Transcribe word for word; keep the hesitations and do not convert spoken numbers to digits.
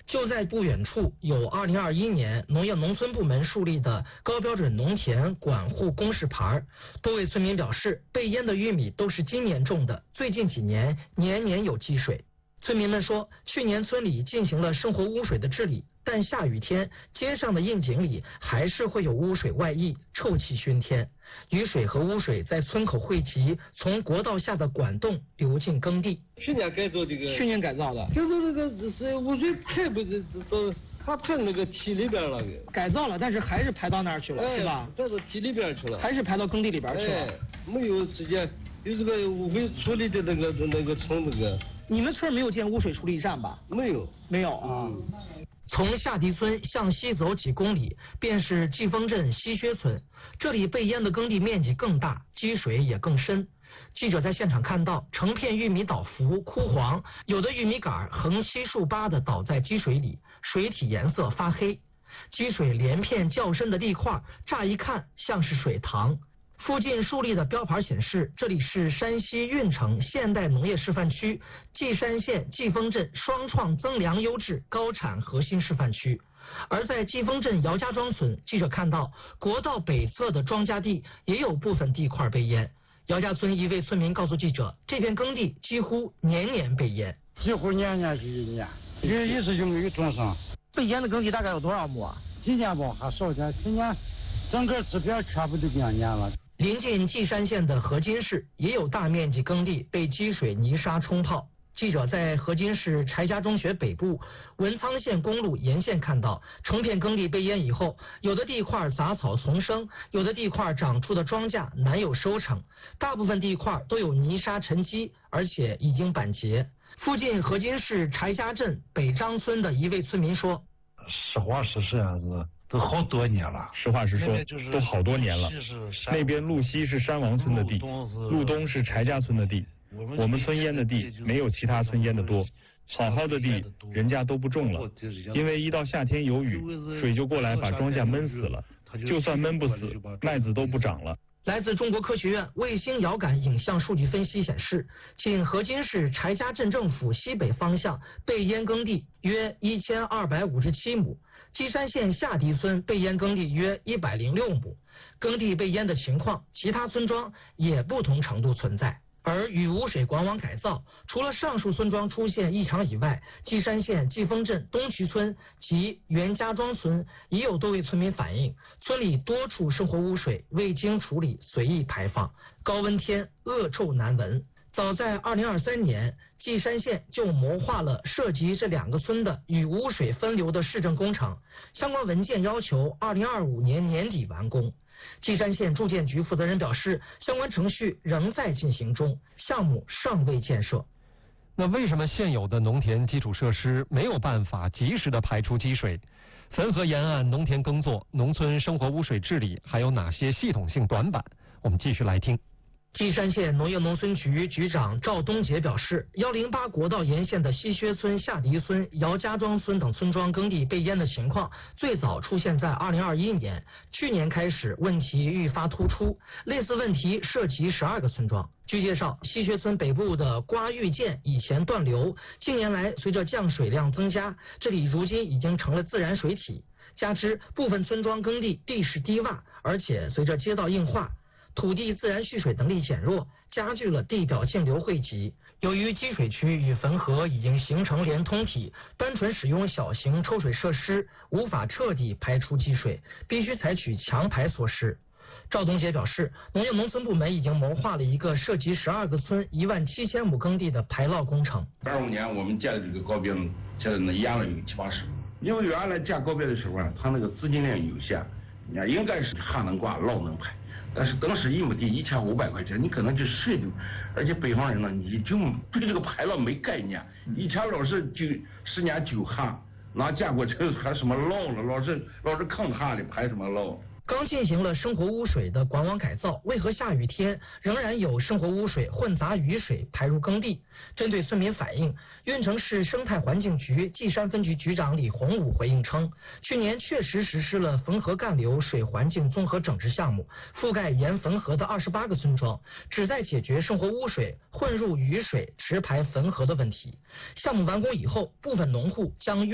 就在不远处有二零二一年农业农村部门树立的高标准农田管护公示牌。多位村民表示，被淹的玉米都是今年种的，最近几年年年有积水。村民们说，去年村里进行了生活污水的治理，但下雨天街上的窨井里还是会有污水外溢，臭气熏天。雨水和污水在村口汇集，从国道下的管洞流进耕地。 去年改造这个， 去年改造的， 就是那个是污水排不是到它排那个堤里边了， 改造了，但是还是排到那儿去了， 哎、 是吧？ 排到堤里边去了， 还是排到耕地里边去了。 哎、没有直接有这个污水处理的那个那个从那个。 你们村没有建污水处理站吧？ 没有， 没有啊。 嗯从下迪村向西走几公里，便是季丰镇西薛村。这里被淹的耕地面积更大，积水也更深。记者在现场看到，成片玉米倒伏、枯黄，有的玉米杆横七竖八地倒在积水里，水体颜色发黑。积水连片较深的地块，乍一看像是水塘。附近树立的标牌显示，这里是山西运城现代农业示范区，稷山县季丰镇双创增粮优质高产核心示范区。而在季丰镇姚家庄村，记者看到国道北侧的庄稼地也有部分地块被淹。姚家村一位村民告诉记者，这片耕地几乎年年被淹， 几乎年年是一年，一一直就没有种上。 被淹的耕地大概有多少亩啊？ 今年吧还少点，去年整个这边全部都变蔫了。 临近稷山县的河津市也有大面积耕地被积水泥沙冲泡。记者在河津市柴家中学北部文仓县公路沿线看到，成片耕地被淹以后，有的地块杂草丛生，有的地块长出的庄稼难有收成，大部分地块都有泥沙沉积，而且已经板结。附近河津市柴家镇北张村的一位村民说， 实话实说啊，是都好多年了。 实话实说，都好多年了。那边路西是山王村的地，路东是柴家村的地。我们村淹的地没有其他村淹的多，好好的地人家都不种了，因为一到夏天有雨，水就过来把庄稼闷死了。就算闷不死，麦子都不长了。 来自中国科学院卫星遥感影像数据分析显示，仅河津市柴家镇政府西北方向被淹耕地约一千二百五十七亩，稷山县下迪村被淹耕地约一百零六亩。耕地被淹的情况，其他村庄也不同程度存在。而与污水管网改造，除了上述村庄出现异常以外，稷山县季丰镇东渠村及袁家庄村也有多位村民反映，村里多处生活污水未经处理随意排放，高温天恶臭难闻。早在二零二三年，稷山县就谋划了涉及这两个村的与污水分流的市政工程，相关文件要求二零二五年年底完工。稷山县住建局负责人表示，相关程序仍在进行中，项目尚未建设。 那为什么现有的农田基础设施没有办法及时的排出积水？汾河沿岸农田耕作、农村生活污水治理还有哪些系统性短板？我们继续来听。 稷山县农业农村局局长赵东杰表示，一零八国道沿线的西薛村、下迪村、姚家庄村等村庄耕地被淹的情况，最早出现在二零二一年，去年开始问题愈发突出，类似问题涉及十二个村庄。据介绍，西薛村北部的瓜峪涧以前断流，近年来随着降水量增加，这里如今已经成了自然水体。加之部分村庄耕地地势低洼，而且随着街道硬化，土地自然蓄水能力减弱，加剧了地表径流汇集。由于积水区与汾河已经形成连通体，单纯使用小型抽水设施无法彻底排出积水，必须采取强排措施。赵东杰表示，农业农村部门已经谋划了一个涉及十二个村、一万七千亩耕地的排涝工程。 二五年我们建的这个高标，现在呢淹了有七八十。因为原来建高标的时候啊，它那个资金量有限，你看应该是旱能挂，涝能排。但是当时一亩地一千五百块钱，你可能就睡的，而且北方人呢，你就对这个排涝没概念，以前老是就十年九旱，哪见过这个还什么涝了，老是老是抗旱的排什么涝。 刚进行了生活污水的管网改造，为何下雨天仍然有生活污水混杂雨水排入耕地？针对村民反映，运城市生态环境局稷山分局局长李洪武回应称，去年确实实施了汾河干流水环境综合整治项目，覆盖沿汾河的二十八个村庄，旨在解决生活污水混入雨水直排汾河的问题。项目完工以后，部分农户将